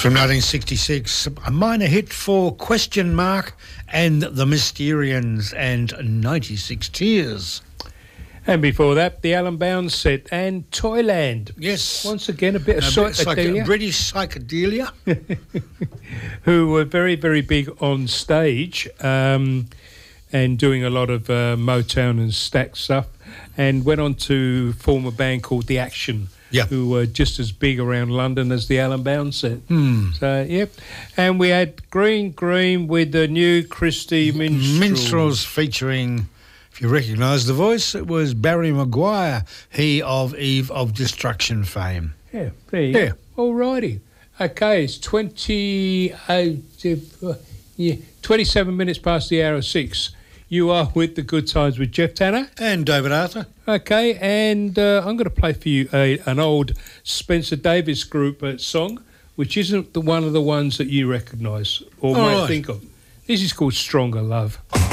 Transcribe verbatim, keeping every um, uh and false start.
From nineteen sixty-six, a minor hit for Question Mark and the Mysterians and ninety-six Tears. And before that, the Alan Bounds set and Toyland. Yes. Once again, a bit of A bit psychedelia. psych- British psychedelia. Who were very, very big on stage um, and doing a lot of uh, Motown and Stax stuff, and went on to form a band called The Action, yeah. who were just as big around London as the Alan Bounds set. Hmm. So, yep. And we had Green Green with the new Christie Minstrels. Minstrels featuring... If you recognise the voice, it was Barry Maguire, he of Eve of Destruction fame. Yeah, there you Yeah. go. All righty. Okay, it's twenty, uh, yeah, twenty-seven minutes past the hour of six. You are with The Good Times with Jeff Tanner. And David Arthur. Okay, and uh, I'm going to play for you a, an old Spencer Davis group uh, song, which isn't the one of the ones that you recognise or All might right. think of. This is called Stronger Love.